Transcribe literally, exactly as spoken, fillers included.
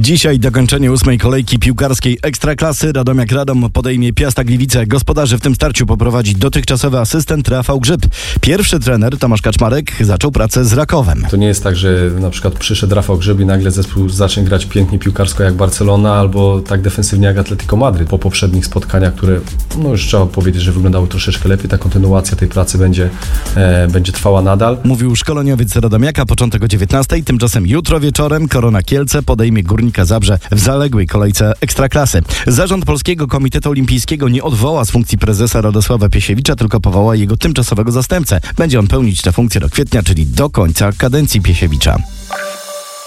Dzisiaj dokończenie ósmej kolejki piłkarskiej Ekstraklasy. Radomiak Radom podejmie Piasta Gliwice. Gospodarzy w tym starciu poprowadzi dotychczasowy asystent Rafał Grzyb. Pierwszy trener Tomasz Kaczmarek zaczął pracę z Rakowem. To nie jest tak, że na przykład przyszedł Rafał Grzyb i nagle zespół zacznie grać pięknie piłkarsko jak Barcelona albo tak defensywnie jak Atletico Madryt. Po poprzednich spotkaniach, które no już trzeba powiedzieć, że wyglądały troszeczkę lepiej, ta kontynuacja tej pracy będzie, e, będzie trwała nadal. Mówił szkoleniowiec Radomiaka, początek o dziewiętnastej. Tymczasem jutro wieczorem Korona Kielce podejmie Górnika Zabrze w zaległej kolejce Ekstraklasy. Zarząd Polskiego Komitetu Olimpijskiego nie odwoła z funkcji prezesa Radosława Piesiewicza, tylko powoła jego tymczasowego zastępcę. Będzie on pełnić tę funkcję do kwietnia, czyli do końca kadencji Piesiewicza.